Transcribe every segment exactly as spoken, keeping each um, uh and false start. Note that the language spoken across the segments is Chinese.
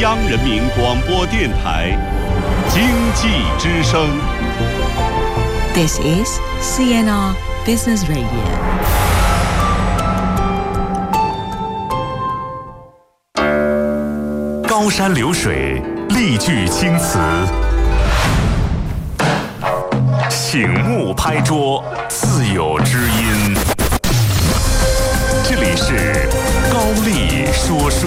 央人民广播电台经济之声。 This is C N R Business Radio。 高山流水，丽句青词，醒目拍桌，自有知音。这里是高丽说书。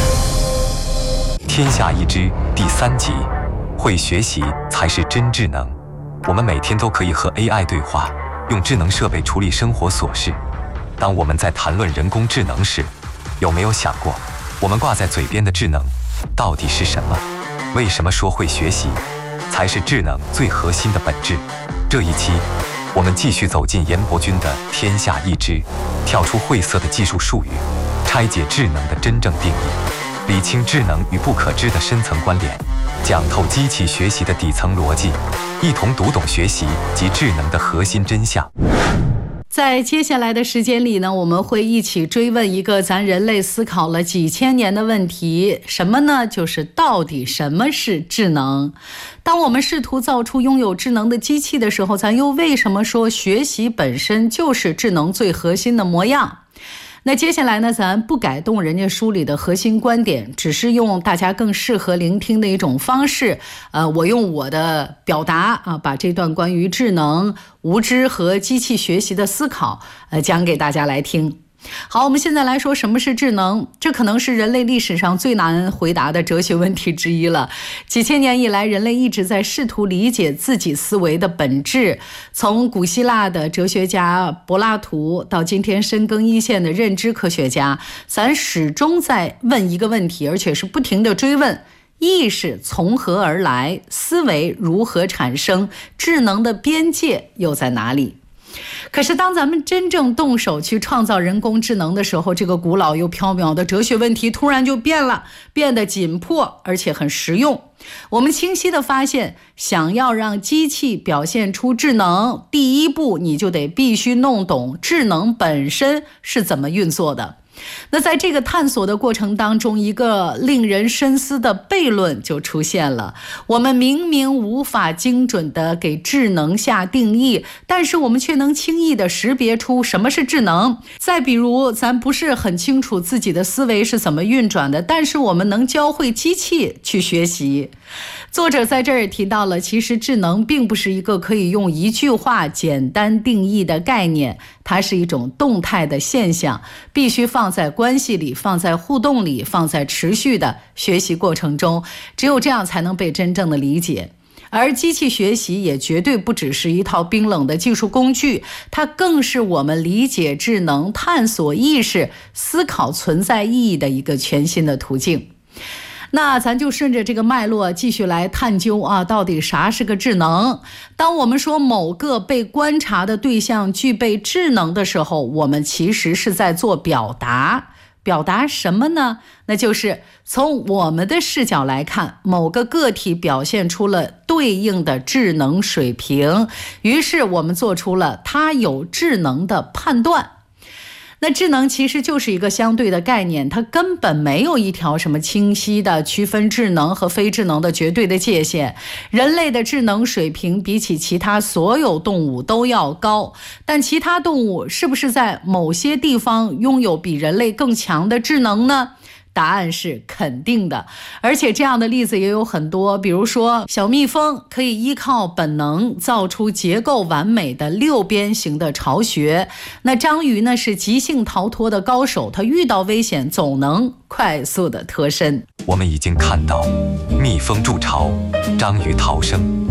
天下一知第三集，会学习才是真智能。我们每天都可以和 A I 对话，用智能设备处理生活琐事。当我们在谈论人工智能时，有没有想过，我们挂在嘴边的智能到底是什么？为什么说会学习才是智能最核心的本质？这一期，我们继续走进严伯钧的《天下一知》，跳出晦涩的技术术语，拆解智能的真正定义，理清智能与不可知的深层关联，讲透机器学习的底层逻辑，一同读懂学习及智能的核心真相。 在接下来的时间里呢，我们会一起追问一个咱人类思考了几千年的问题，什么呢？就是到底什么是智能？当我们试图造出拥有智能的机器的时候，咱又为什么说学习本身就是智能最核心的模样？那接下来呢，咱不改动人家书里的核心观点，只是用大家更适合聆听的一种方式，呃，我用我的表达啊，把这段关于智能、无知和机器学习的思考，呃，讲给大家来听。好，我们现在来说什么是智能，这可能是人类历史上最难回答的哲学问题之一了。几千年以来，人类一直在试图理解自己思维的本质，从古希腊的哲学家柏拉图到今天深耕一线的认知科学家，咱始终在问一个问题，而且是不停地追问：意识从何而来？思维如何产生？智能的边界又在哪里？可是当咱们真正动手去创造人工智能的时候，这个古老又缥缈的哲学问题突然就变了，变得紧迫而且很实用。我们清晰地发现，想要让机器表现出智能，第一步你就得必须弄懂智能本身是怎么运作的。那在这个探索的过程当中，一个令人深思的悖论就出现了。我们明明无法精准地给智能下定义，但是我们却能轻易地识别出什么是智能。再比如，咱不是很清楚自己的思维是怎么运转的，但是我们能教会机器去学习。作者在这儿提到了，其实智能并不是一个可以用一句话简单定义的概念，它是一种动态的现象，必须放在关系里，放在互动里，放在持续的学习过程中，只有这样才能被真正的理解。而机器学习也绝对不只是一套冰冷的技术工具，它更是我们理解智能、探索意识、思考存在意义的一个全新的途径。那咱就顺着这个脉络继续来探究啊，到底啥是个智能？当我们说某个被观察的对象具备智能的时候，我们其实是在做表达。表达什么呢？那就是从我们的视角来看，某个个体表现出了对应的智能水平，于是我们做出了它有智能的判断。那智能其实就是一个相对的概念，它根本没有一条什么清晰的区分智能和非智能的绝对的界限。人类的智能水平比起其他所有动物都要高，但其他动物是不是在某些地方拥有比人类更强的智能呢？答案是肯定的，而且这样的例子也有很多。比如说，小蜜蜂可以依靠本能造出结构完美的六边形的巢穴，那章鱼呢是即兴逃脱的高手，它遇到危险总能快速的脱身。 我们已经看到蜜蜂筑巢，章鱼逃生，